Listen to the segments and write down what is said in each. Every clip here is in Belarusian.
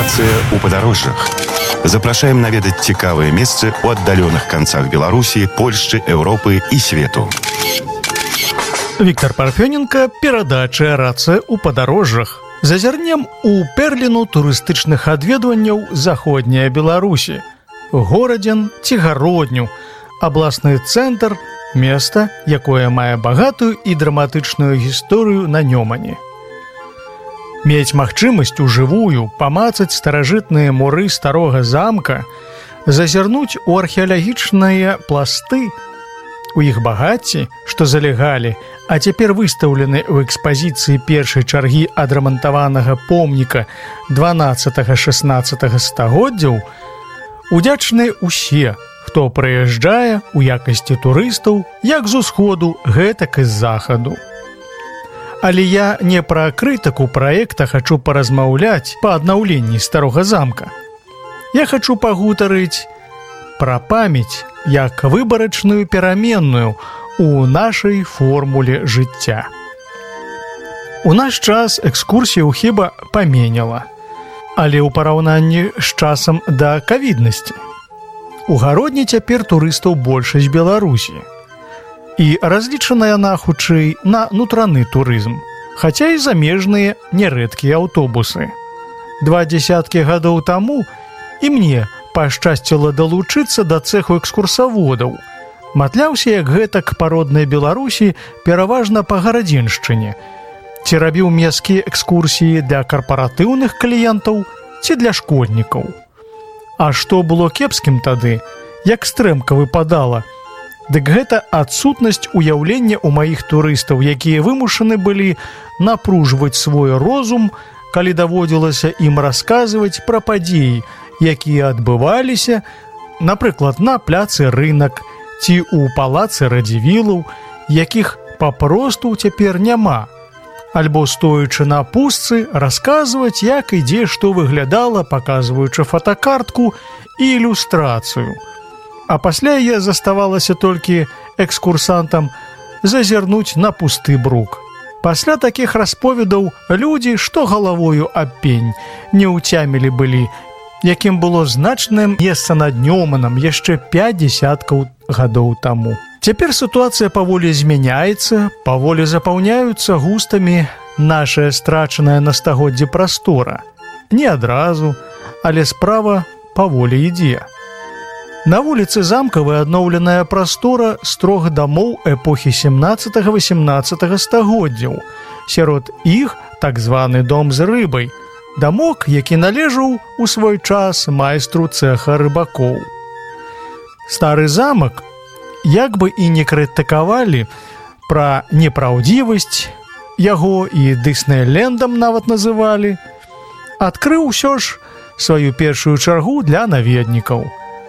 Рацыя ў падарожжах. Запрашаем наведаць цікавыя месцы ў аддаленых канцах Беларусі, Польшчы, Еўропы і свету. Віктор Парфёненко, перадача «Рацыя ў падарожжах». Зазірнем у перліну турыстычных адведванняў заходняй Беларусі. Горадзін ці гародню, абласны цэнтр, места, якое мае багатую і драматычную гісторыю на Нёмане. Мець магчымасць ужывую памацаць старажытныя муры старога замка, зазірнуць у археалагічныя пласты, у іх багацці, што залегалі, а цяпер выстаўлены ў экспазіцыі першай чаргі адрамантаванага помніка 12-16 стагоддзяў, удзячныя ўсе, хто прыязджае ў якасці турыстаў як з усходу, гэтак і з захаду. Але я не пра крытыку праекта хачу паразмаўляць па аднаўленні старога замка. Я хачу пагутарыць пра памяць як выбарачную пераменную у нашай формуле жыцця. У наш час экскурсію хіба паменяла, але ў параўнанні з часам да кавіднасці. У гародні цяпер турыстаў большасць Беларусі. І разлічана яна хутчэй на нутраны турызм, хаця і замежныя нярэдкія аўтобусы. 20 гадоў таму і мне пашчасціла далучыцца да цэху экскурсаводаў. Матляўся як гэтак па роднай Беларусі пераважна па гарадзеншчыне. Ці рабіў месцкія экскурсіі для карпаратыўных кліентаў, ці для школьнікаў. А што было кепскім тады, як стрэмка выпадала, дык гэта адсутнасць уяўлення ў маіх турыстаў, якія вымушаны былі напружваць свой розум, калі даводзілася ім расказваць пра падзеі, якія адбываліся, напрыклад, на пляцы рынак ці ў палацы радзівілаў, якіх папросту цяпер няма, альбо стоячы на пустцы расказваць, як і дзе што выглядала, паказваючы фотакартку і ілюстрацыю. А пасля я заставалася толькі экскурсантам зазірнуць на пусты брук. Пасля такіх расповедаў людзі, што галавою аб пень, не ўцямілі былі, якім было значнае месца над Нёманам яшчэ 50 гадоў таму. Цяпер сітуацыя паволі змяняецца, паволі запаўняюцца густамі нашая страчаная на стагоддзі прастора. Не адразу, але справа паволі ідзе. На вуліцы замкавай адноўленая прастора з 3 дамоў эпохі 17-18 стагоддзяў. Сярод іх так званы дом з рыбай, дамок, які належаў у свой час майстру цэха рыбакоў. Стары замак, як бы і не крытыкавалі пра непраўдзівасць, яго і Дыснейлендам нават называлі, адкрыў усё ж сваю першую чаргу для наведнікаў.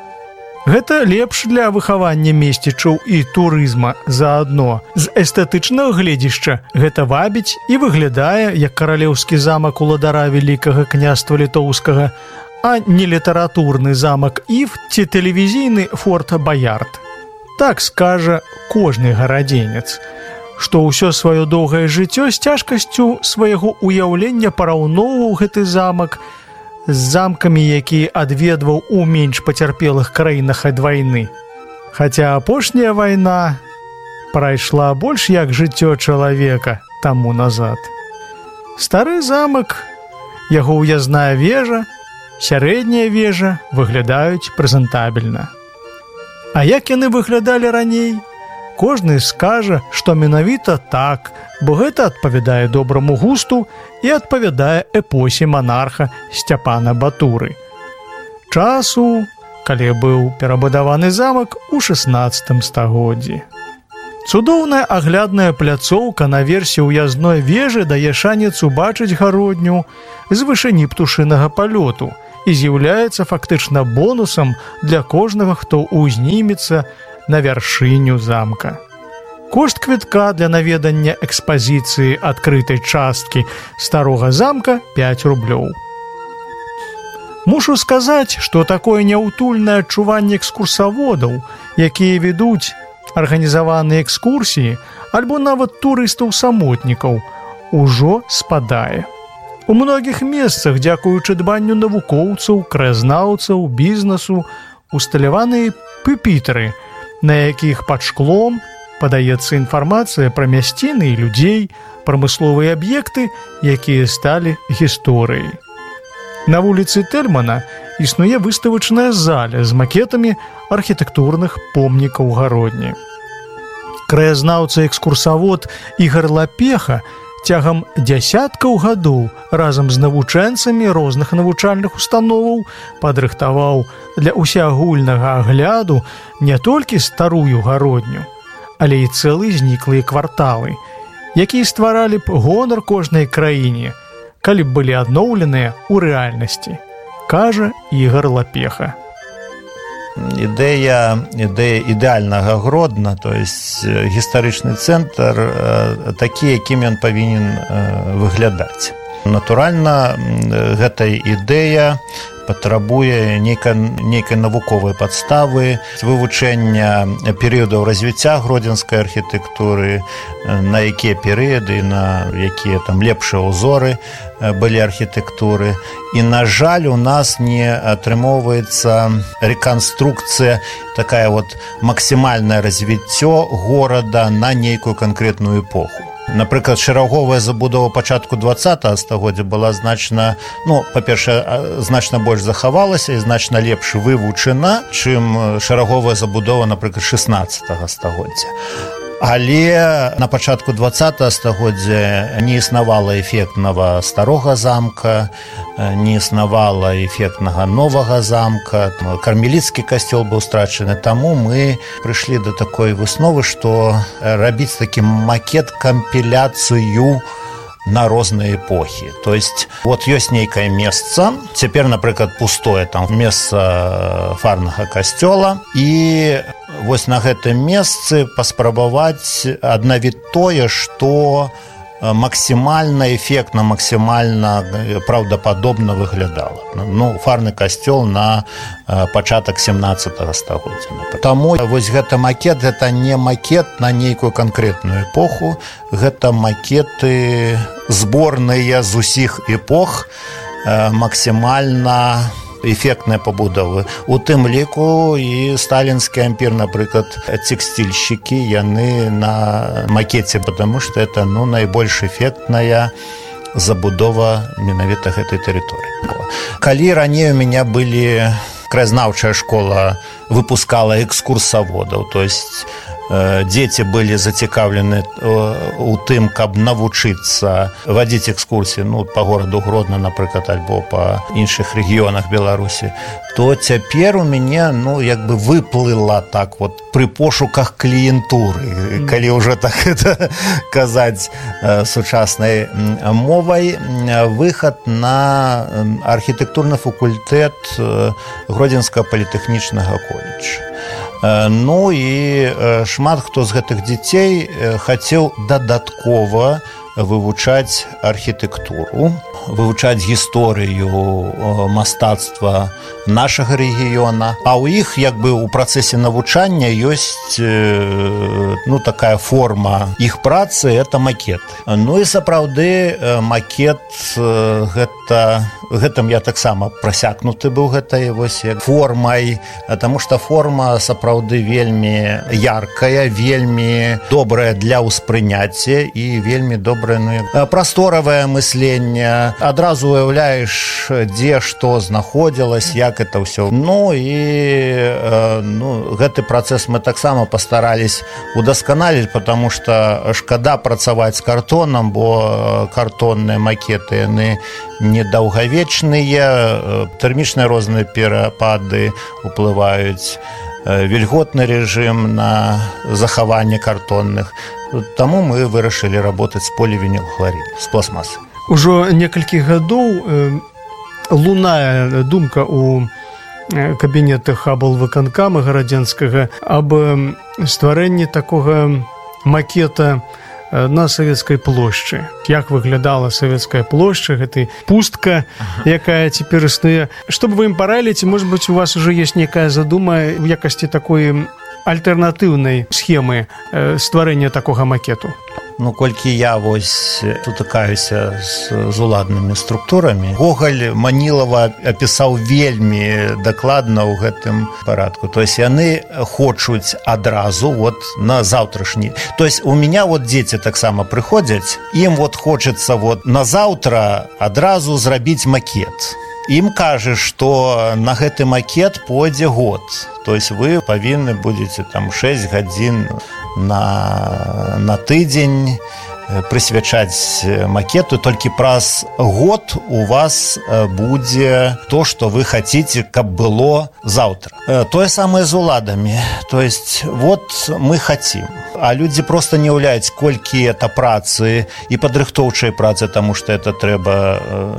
Гэта лепш для выхавання месцічаў і турызма заадно. З эстэтычнага гледзішча гэта вабіць і выглядае як каралеўскі замак уладара вялікага княства літоўскага, а не літаратурны замак Ів ці тэлевізійны форт Баярд. Так скажа кожны гарадзенец, што ўсё сваё доўгае жыццё з цяжкасцю свайго ўяўлення параўноўваў гэты замак з замкамі, які адведваў у менш пацярпелых краінах ад вайны. Хаця апошняя вайна прайшла больш як жыццё чалавека таму назад. Стары замак, яго ўязная вежа, сярэдняя вежа выглядаюць прэзентабельна. А як яны выглядалі раней? Кожны скажа, што менавіта так, бо гэта адпавядае добраму густу і адпавядае эпосе манарха Сцяпана Батуры. Часу, калі быў перабудаваны замак у 16 стагоддзі. Цудоўная аглядная пляцоўка наверсе ўязной вежы дае шанец убачыць гародню з вышыні птушынага палёту і з'яўляецца фактычна бонусам для кожнага, хто ўзнімецца на вяршыню замка. Кошт квітка для наведання экспазіцыі адкрытай часткі старога замка 5 рублёў. Мушу сказаць, што такое няўтульнае адчуванне экскурсаводаў, якія ведуць арганізаваныя экскурсіі альбо нават турыстаў-самотнікаў, ужо спадае. У многіх месцах, дзякуючы дбанню навукоўцаў, краязнаўцаў, бізнесу, усталяваныя пюпітры, на якіх пад шклом падаецца інфармацыя пра мясціны і людзей, прамысловыя аб'екты, якія сталі гісторыяй. На вуліцы Тельмана існуе выставачная заля з макетамі архітэктурных помнікаў Гародні. Краязнаўца-экскурсавод Ігар Лапеха цягам дзясяткаў гадоў разам з навучэнцамі розных навучальных установаў падрыхтаваў для ўсеагульнага агляду не толькі старую Гародню, але і цэлыя зніклыя кварталы, якія стваралі б гонар кожнай краіне, калі б былі адноўленыя ў рэальнасці, кажа Ігар Лапеха. Ідэя ідэальнага Гродна, то есть гістарычны цэнтр такі, якім ён павінен выглядаць. Натуральна, гэта ідэя патрабуе нейкай навуковай падставы, вывучэння перыядаў развіцця гродзенскай архітэктуры, на якія перыяды, на якія там лепшыя ўзоры былі архітэктуры. І, на жаль, у нас не атрымоўваецца рэканструкцыя, такая вот максімальнае развіццё горада на нейкую канкрэтную эпоху. Напрыклад, шараговая забудова пачатку 20-го стагоддзя была значна, па-першае, значна больш захавалася і значна лепш вывучана, чым шараговая забудова, напрыклад, 16-го стагоддзя. Але на пачатку 20-го стагоддзя не існавала эфектнага старога замка, не існавала эфектнага новага замка, кармеліцкі касцёл быў страчаны, таму мы прыйшлі да такой высновы, што рабіць такі макет, кампіляцыю на розныя эпохі. То есть, вот ёсць нейкае месца, цяпер, напрыклад, пустое там месца фарнага касцёла, і вось на гэтым месцы паспрабаваць аднавіць тое, што максімальна эфектна, максімальна праўдападобна выглядала. Фарны касцёл на пачатак 17-го стагоддзя. Таму вось гэта макет, гэта не макет на нейкую канкрэтную эпоху, гэта макеты зборныя з усіх эпох, максімальна эфектныя пабудовы. У тым ліку і сталінскі ампір, напрыклад, тэкстильшчыкі, яны на макеце, потому што это найбольш эфектная забудова менавіта гэтай тэрыторыі. Калі раней у мяне былі краязнаўчая школа выпускала экскурсаводаў, то есть дзеці былі зацікаўлены у тым, каб навучыцца вадзіць экскурсіі па гораду Гродна, напрыклад, альбо па іншых рэгіёнах Беларусі, то цяпер у мяне выплыла так вот пры пошуках кліентуры, калі ўжо так это казаць сучаснай мовай, выхад на архітэктурны факультэт Гродзенскага політэхнічнага коледжа. І шмат хто з гэтых дзяцей хацеў дадаткова вывучаць архітэктуру, вывучаць гісторыю мастацтва нашага рэгіёна, а ў іх у працэсе навучання ёсць такая форма іх працы, это макет. І сапраўды макет гэтым я таксама прасякнуты быў гэтай формай, таму што форма сапраўды вельмі яркая, вельмі добрая для ўспрыняцця і вельмі добрае прасторавае мысленне. Адразу уяўляеш, дзе што знаходзілася, як это ўсё. Гэты працэс мы таксама пастарались удасканаліць, потому што шкада працаваць з картонам, бо картонныя макеты, яны недаўгавечныя, тэрмічныя розныя перапады уплываюць, вільготны рэжым на захаванне картонных. Таму мы вырашылі работаць з полівінілхларыду, з пластмасы. Ужо некалькі гадоў лунае думка ў кабінетах аблвыканкама гарадзенскага аб стварэнні такога макета на Савецкай плошчы. Як выглядала Савецкая плошча, гэта пустка, якая цяпер існуе. Што б вы ім параілі, ці, можа быць, у вас ужо ёсць нейкая задума ў якасці такой альтэрнатыўнай схемы стварэння такога макету? Ну, колькі я вось сутыкаюся з уладнымі структурамі, Гоголь Манілава апісаў вельмі дакладна ў гэтым парадку. То есть яны хочуць адразу вот на заўтрашні. То есть у меня вот дзеці таксама прыходзяць, ім вот хочется вот на заўтра адразу зрабіць макет. Ім кажа, што на гэты макет пойдзе год. То есть вы павінны будзеце там 6 гадзін на тыдзень прысвячаць макету, толькі праз год у вас будзе то, што вы хаціце, каб было заўтра. Тое самае з уладамі. То есть вот мы хацім, а людзі просто не ўяўляюць, колькі это працы і падрыхтоўчай працы, таму што это трэба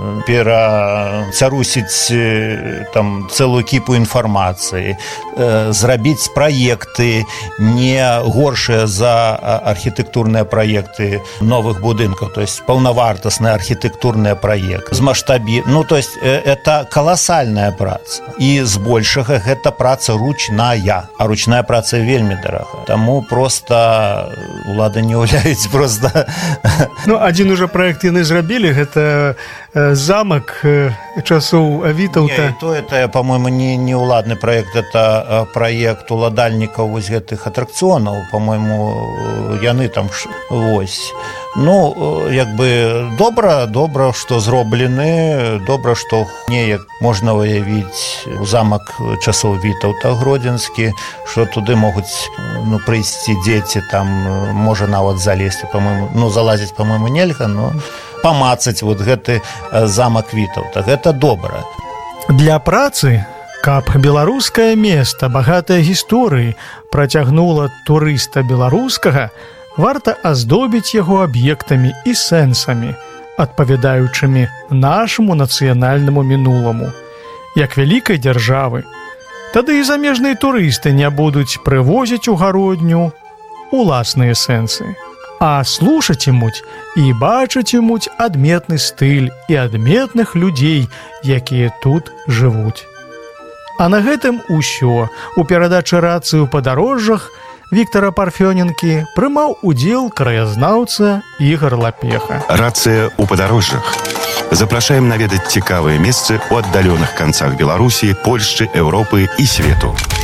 перацярусіць там цэлую кіпу інфармацыі, зрабіць праекты не горшыя за архітэктурныя праекты новых будынкаў, то есть паўнавартасныя архітэктурныя праекты з маштабі. Ну, то есть это каласальная праца. І збольшага гэта праца ручная, а ручная праца вельмі дарага. Таму просто улады не ўяўляюць просто. Ну, адзін уже праект яны зрабілі, гэта замак часоў Вітаўта. То это, по-моему, не уладны проект, это проект уладальнікаў вось гэтых атракцыёнаў, по-моему, яны там вось. Ну, як бы добра, што зроблены, добра, што неяк можна выявіць замак часоў Вітаўта гродзенскі, што туды могуць прыйсці дзеці, там можа нават залезці, по-моему, залазіць, по-моему, нельга, но памацаць вот гэты замак Вітаўта. Гэта добра. Для працы, каб беларускае места, багатая гісторыі, працягнула турыста беларускага, варта аздобіць яго аб'ектамі і сэнсамі, адпавядаючымі нашаму нацыянальнаму мінуламу, як вялікай дзяржавы. Тады і замежныя турысты не будуць прывозіць у гародню уласныя сэнсы, а слушаць імуць і бачыць імуць адметны стыль і адметных людзей, якія тут жывуць. А на гэтым усё. У перадачы «Рацыі ў падарожжах» Віктара Парфёненкі прымаў удзел краязнаўца Ігор Лапеха. «Рацыя ў падарожжах». Запрашаем наведаць цікавыя месцы ў аддаленых канцах Беларусі, Польшчы, Еўропы і свету.